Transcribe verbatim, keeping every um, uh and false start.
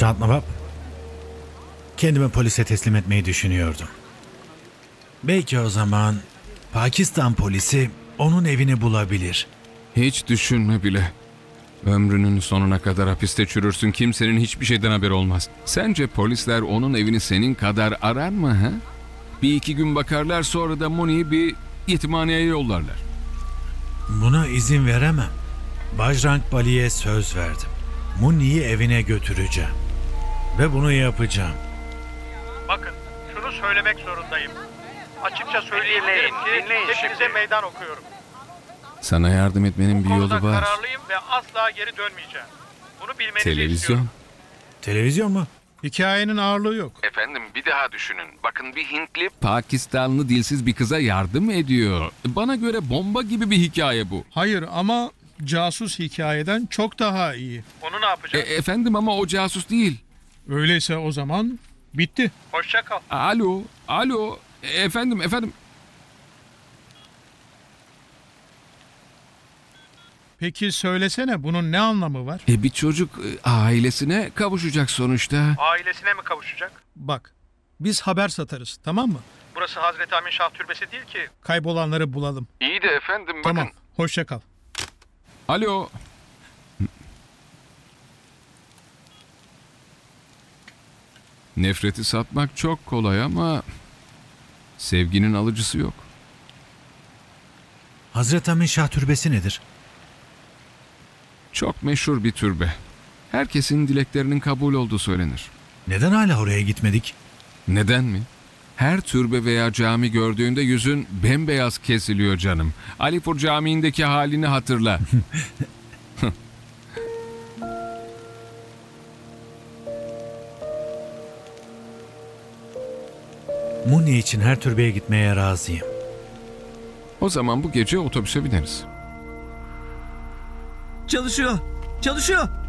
Çatnava, kendimi polise teslim etmeyi düşünüyordum. Belki o zaman Pakistan polisi onun evini bulabilir. Hiç düşünme bile. Ömrünün sonuna kadar hapiste çürürsün. Kimsenin hiçbir şeyden haberi olmaz. Sence polisler onun evini senin kadar arar mı ha? Bir iki gün bakarlar, sonra da Muni'yi bir yetimhaneye yollarlar. Buna izin veremem. Bajrang Bali'ye söz verdim. Muni'yi evine götüreceğim. Ve bunu yapacağım. Bakın, şunu söylemek zorundayım. Açıkça söyleyebilirim ki dinleyin hepinize şimdi. meydan okuyorum. Sana yardım etmenin bir Bu yolu konuda var. kararlıyım ve asla geri dönmeyeceğim. Bunu bilmenizi Televizyon. istiyorum. Televizyon mu? Hikayenin ağırlığı yok. Efendim, bir daha düşünün. Bakın, bir Hintli Pakistanlı dilsiz bir kıza yardım ediyor. Bana göre bomba gibi bir hikaye bu. Hayır ama casus hikayeden çok daha iyi. Onu ne E, yapacağız? efendim ama o casus değil. Öyleyse o zaman bitti. Hoşça kal. Alo, alo. E, efendim, efendim. Peki söylesene, bunun ne anlamı var? E, bir çocuk e, ailesine kavuşacak sonuçta. Ailesine mi kavuşacak? Bak, biz haber satarız, tamam mı? Burası Hazreti Amin Şah Türbesi değil ki. Kaybolanları bulalım. İyi de efendim, bakın. Tamam, hoşça kal. Alo. Nefreti satmak çok kolay ama sevginin alıcısı yok. Hazreti Amin Şah Türbesi nedir? Çok meşhur bir türbe. Herkesin dileklerinin kabul olduğu söylenir. Neden hala oraya gitmedik? Neden mi? Her türbe veya cami gördüğünde yüzün bembeyaz kesiliyor canım. Alipur Camii'ndeki halini hatırla. Muni için her türbeye gitmeye razıyım. O zaman bu gece otobüse bineriz. Çalışıyor. Çalışıyor.